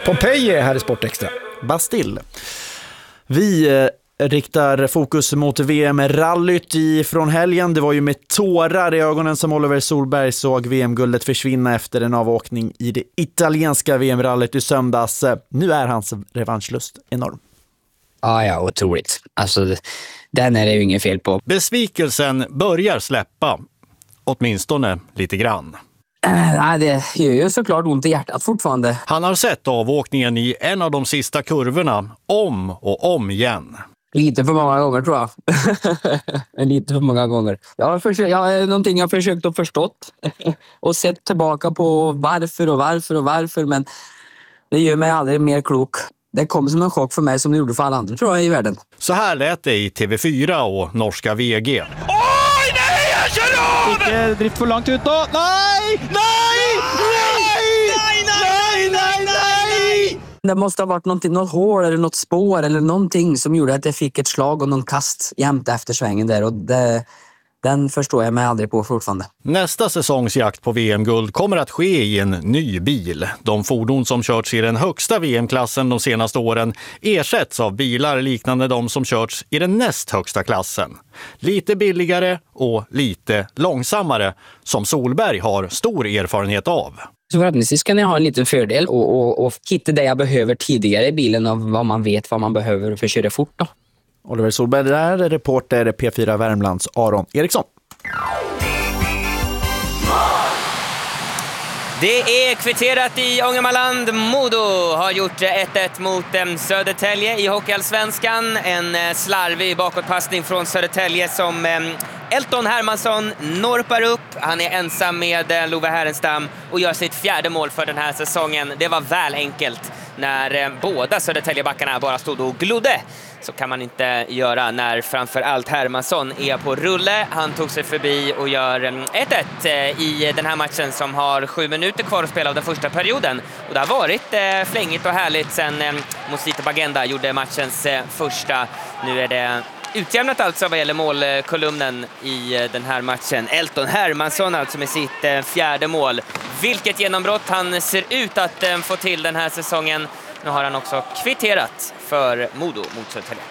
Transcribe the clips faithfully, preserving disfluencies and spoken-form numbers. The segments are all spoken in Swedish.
Pompeji här i Sportextra. Bastille. Vi eh, riktar fokus mot V M-rallyt från helgen. Det var ju med tårar i ögonen som Oliver Solberg såg V M-guldet försvinna efter en avåkning i det italienska V M-rallyt i söndags. Nu är hans revanschlust enorm. Ja, ja, otroligt. Alltså, den är det ju inget fel på. Besvikelsen börjar släppa, åtminstone lite grann. Nej, det gör ju såklart ont i hjärtat fortfarande. Han har sett avåkningen i en av de sista kurvorna om och om igen. Lite för många gånger tror jag. Lite för många gånger. Jag har försökt, jag är någonting jag har försökt att förstått. Och sett tillbaka på varför och varför och varför. Men det gör mig aldrig mer klok. Det kom som en chock för mig som det gjorde för alla andra tror jag i världen. Så här lät det i T V fyra och norska V G. Oj, nej, jag kör av! Ikke drift för långt ut då. Nej! Nej! Nej! Nej, nej, nej, nej! Det måste ha varit någonting, något hål eller något spår eller någonting som gjorde att jag fick ett slag och någon kast jämte efter svängen där. Och det, den förstår jag mig aldrig på fortfarande. Nästa säsongsjakt på V M-guld kommer att ske i en ny bil. De fordon som körts i den högsta V M-klassen de senaste åren ersätts av bilar liknande de som körts i den näst högsta klassen. Lite billigare och lite långsammare, som Solberg har stor erfarenhet av. Så förhoppningsvis kan jag ha en liten fördel och, och, och hitta det jag behöver tidigare i bilen av vad man vet vad man behöver för att köra fort då. Oliver Solberg där, reporter P fyra Värmlands Aron Eriksson. Det är kvitterat i Ångermanland. Modo har gjort ett ett mot Södertälje i Hockeyallsvenskan. En slarvig bakåtpassning från Södertälje som Elton Hermansson norpar upp. Han är ensam med Love Härenstam och gör sitt fjärde mål för den här säsongen. Det var väl enkelt när båda Södertäljebackarna bara stod och glodde. Så kan man inte göra när framförallt Hermansson är på rulle. Han tog sig förbi och gör ett ett i den här matchen som har sju minuter kvar att spela av den första perioden. Och det har varit flängigt och härligt sen Mosito Bagenda gjorde matchens första. Nu är det utjämnat alltså vad gäller målkolumnen i den här matchen. Elton Hermansson alltså med sitt fjärde mål. Vilket genombrott han ser ut att få till den här säsongen. Nu har han också kvitterat för Modo mot Södertälje.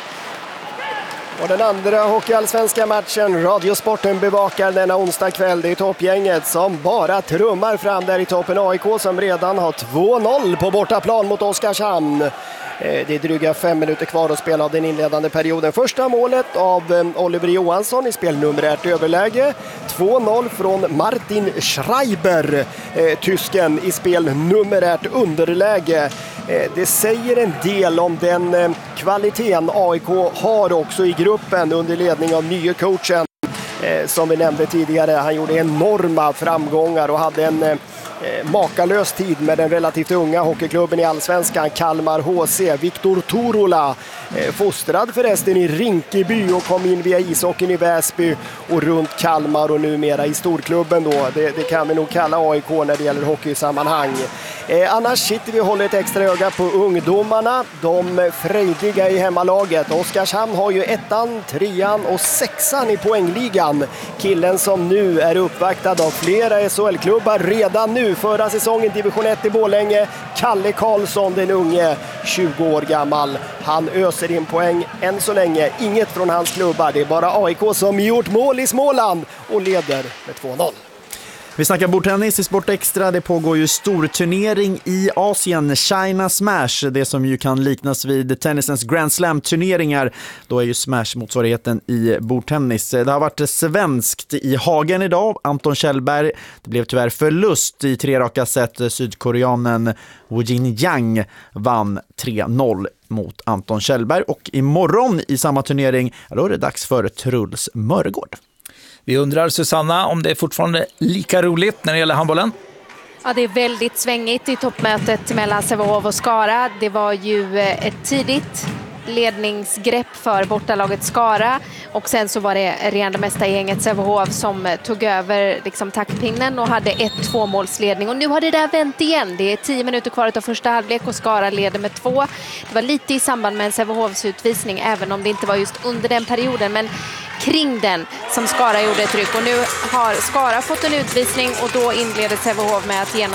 Och den andra hockeyallsvenska matchen, Radiosporten bevakar denna onsdag kväll. Det är toppgänget som bara trummar fram där i toppen. A I K som redan har två noll på bortaplan mot Oskarshamn. Det är dryga fem minuter kvar att spela av den inledande perioden. Första målet av Oliver Johansson i spelnumerärt överläge. två noll från Martin Schreiber, eh, tysken, i spelnumerärt underläge. Eh, det säger en del om den eh, kvaliteten A I K har också i gruppen under ledning av nye coachen. Eh, som vi nämnde tidigare, han gjorde enorma framgångar och hade en eh, makalös tid med den relativt unga hockeyklubben i Allsvenskan, Kalmar H C. Viktor Turola, eh, fostrad förresten i Rinkeby och kom in via ishockeyn i Väsby och runt Kalmar och numera i storklubben då. Det, det kan vi nog kalla A I K när det gäller hockeysammanhang. Eh, annars sitter vi och håller ett extra öga på ungdomarna, de frejdiga i hemmalaget. Oskarshamn har ju ettan, trean och sexan i poängligan. Killen som nu är uppvaktad av flera S H L-klubbar redan nu. Förra säsongen division ett i Borlänge, Kalle Karlsson, den unge, tjugo år gammal. Han öser in poäng än så länge. Inget från hans klubbar. Det är bara A I K som gjort mål i Småland och leder med två noll. Vi snackar bordtennis i Sport Extra. Det pågår ju stor turnering i Asien, China Smash, det som ju kan liknas vid tennisens Grand Slam-turneringar. Då är ju Smash motsvarigheten i bordtennis. Det har varit svenskt i Hagen idag, Anton Kjellberg. Det blev tyvärr förlust i tre raka set. Sydkoreanen Woo Jin Yang vann tre noll mot Anton Kjellberg. Och imorgon i samma turnering, då är det dags för Truls Mörgård. Vi undrar, Susanna, om det är fortfarande lika roligt när det gäller handbollen? Ja, det är väldigt svängigt i toppmötet mellan Sävehof och Skara. Det var ju ett tidigt ledningsgrepp för bortalaget Skara och sen så var det regerande mästargänget Sävehof som tog över liksom taktpinnen och hade ett två målsledning och nu har det där vänt igen. Det är tio minuter kvar av första halvlek och Skara leder med två. Det var lite i samband med en Sävehofs utvisning även om det inte var just under den perioden, men kring den som Skara gjorde ett ryck och nu har Skara fått en utvisning och då inleder Sävehof med att genom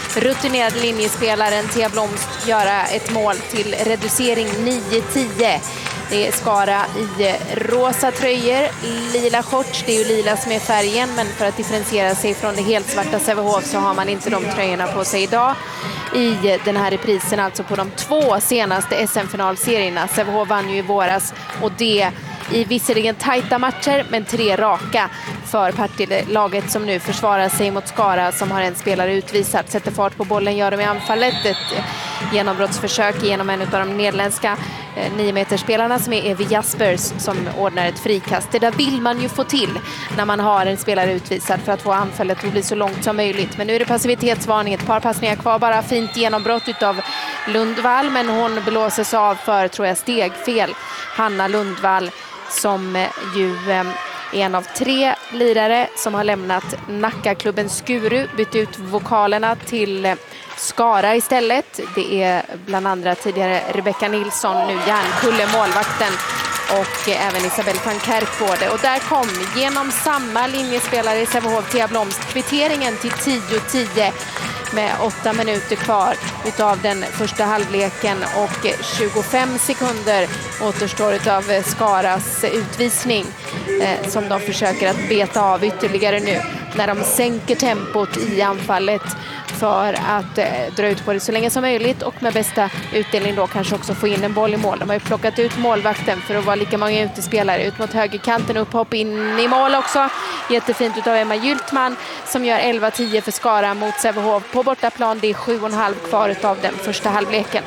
rutinerade linjespelaren Thea Blomst göra ett mål till reducering nio tio. Det är Skara i rosa tröjor, lila shorts, det är ju lila som är färgen, men för att differentiera sig från det helt svarta Sävehof så har man inte de tröjorna på sig idag i den här reprisen, alltså på de två senaste S M-finalserierna. Sävehof vann ju i våras och det i visserligen tajta matcher, men tre raka för Partille-laget som nu försvarar sig mot Skara som har en spelare utvisad. Sätter fart på bollen, gör de i anfallet. Ett genombrottsförsök genom en av de nederländska eh, nio meterspelarna som är Evi Jaspers som ordnar ett frikast. Det där vill man ju få till när man har en spelare utvisad för att få anfallet att bli så långt som möjligt. Men nu är det passivitetsvarning, ett par passningar kvar, bara fint genombrott utav Lundvall, men hon blåses av för, tror jag, stegfel. Hanna Lundvall som ju är en av tre lirare som har lämnat Nackaklubben Skuru, bytt ut vokalerna till Skara istället. Det är bland andra tidigare Rebecca Nilsson, nu Järnkulle målvakten, och även Isabelle van Kerkgårde. Och där kom genom samma linjespelare i Sävehof, Thea Blomst, kvitteringen till tio tio med åtta minuter kvar utav den första halvleken och tjugofem sekunder återstår utav Skaras utvisning eh, som de försöker att beta av ytterligare nu när de sänker tempot i anfallet för att eh, dra ut på det så länge som möjligt och med bästa utdelning då kanske också få in en boll i mål. De har ju plockat ut målvakten för att vara lika många utespelare ut mot högerkanten, upphopp in i mål också. Jättefint utav Emma Gyltman som gör elva tio för Skara mot Sävehof på bortaplan. Det är sju och en halv kvar utav den första halvleken.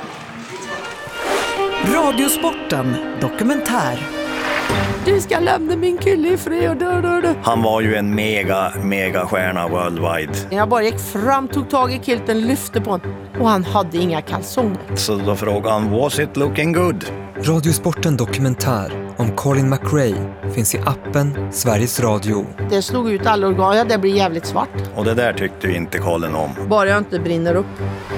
Radiosporten dokumentär. Du ska lämna min kille i fred. Han var ju en mega, mega stjärna worldwide. Jag bara gick fram, tog tag i kilten, lyfte på honom. Och han hade inga kalsonger. Så då frågade han, was it looking good? Radiosporten dokumentär om Colin McRae finns i appen Sveriges Radio. Det slog ut alla organ, ja, det blir jävligt svart. Och det där tyckte ju inte Colin om. Bara jag inte brinner upp.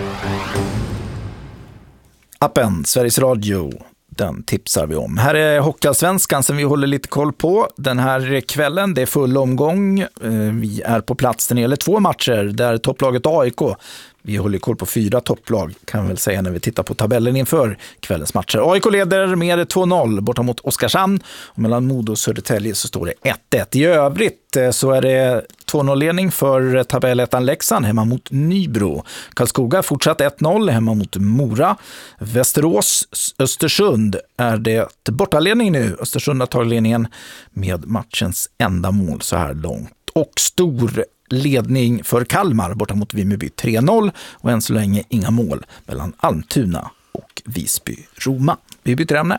Appen Sveriges Radio, den tipsar vi om. Här är Hockeyallsvenskan som vi håller lite koll på den här kvällen. Det är full omgång. Vi är på plats när det gäller två matcher där topplaget A I K, vi håller koll på fyra topplag kan vi väl säga när vi tittar på tabellen inför kvällens matcher. A I K leder med två noll borta mot Oskarshamn och mellan Modo och Södertälje så står det ett ett. I övrigt så är det två noll-ledning för tabellettan Leksand hemma mot Nybro. Karlskoga fortsatt ett noll hemma mot Mora. Västerås Östersund är det bortaledning nu. Östersund har tagit ledningen med matchens enda mål så här långt. Och stor ledning för Kalmar borta mot Vimmerby tre noll och än så länge inga mål mellan Almtuna och Visby-Roma. Vi byter ämne.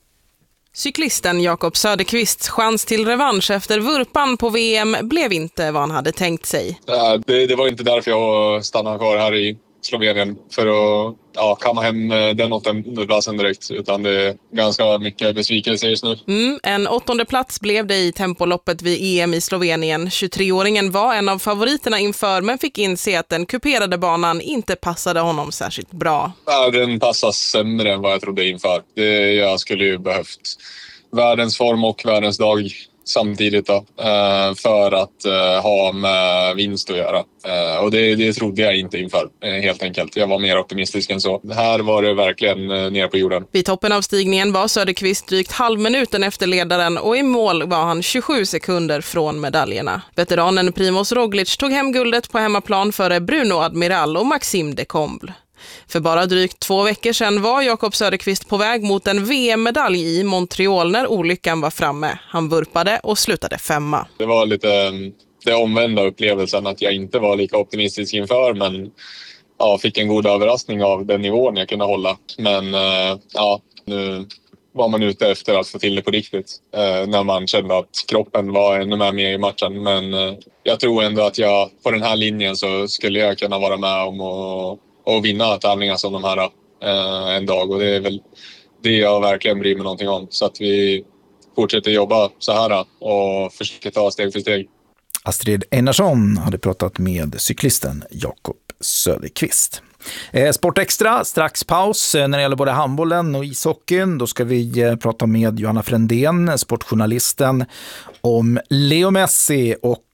Cyklisten Jakob Söderqvists chans till revansch efter vurpan på V M blev inte vad han hade tänkt sig. Det, det var inte därför jag stannade kvar här i Slovenien för att ja, kamma hem den åttondeplatsen direkt, utan det är ganska mycket besvikelse just nu. Mm, en åttonde plats blev det i tempoloppet vid E M i Slovenien. tjugotre-åringen var en av favoriterna inför men fick inse att den kuperade banan inte passade honom särskilt bra. Ja, den passar sämre än vad jag trodde inför. Det, jag skulle ju behövt världens form och världens dag samtidigt då, för att ha med vinst att göra. Och det, det trodde jag inte inför, helt enkelt. Jag var mer optimistisk än så. Här var det verkligen ner på jorden. Vid toppen av stigningen var Söderqvist drygt halvminuten efter ledaren och i mål var han tjugosju sekunder från medaljerna. Veteranen Primoz Roglic tog hem guldet på hemmaplan före Bruno Admiral och Maxime de Comble. För bara drygt två veckor sedan var Jakob Söderqvist på väg mot en V M-medalj i Montreal när olyckan var framme. Han vurpade och slutade femma. Det var lite det omvända upplevelsen att jag inte var lika optimistisk inför, men ja, fick en god överraskning av den nivån jag kunde hålla. Men ja, nu var man ute efter att få till det på riktigt när man kände att kroppen var ännu mer med i matchen. Men jag tror ändå att jag på den här linjen så skulle jag kunna vara med om att och vinna tävlingar som de här eh, en dag. Och det är väl det jag verkligen bryr mig någonting om. Så att vi fortsätter jobba så här och försöker ta steg för steg. Astrid Einarsson hade pratat med cyklisten Jakob Söderqvist. Eh, Sport Extra, strax paus när det gäller både handbollen och ishockeyn. Då ska vi eh, prata med Johanna Frändén, sportjournalisten, om Leo Messi och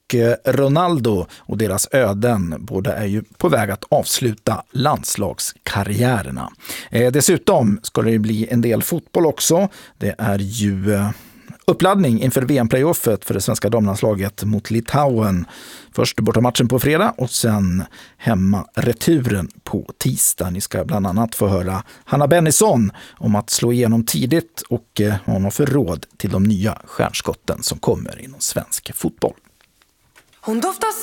och Ronaldo och deras öden. Båda är ju på väg att avsluta landslagskarriärerna. Eh, dessutom ska det bli en del fotboll också. Det är ju eh, uppladdning inför V M-playoffet för det svenska damlandslaget mot Litauen. Först bortamatchen på fredag och sen hemma returen på tisdag. Ni ska bland annat få höra Hanna Bennison om att slå igenom tidigt och eh, vad hon har för råd till de nya stjärnskotten som kommer inom svensk fotboll. Hon doftar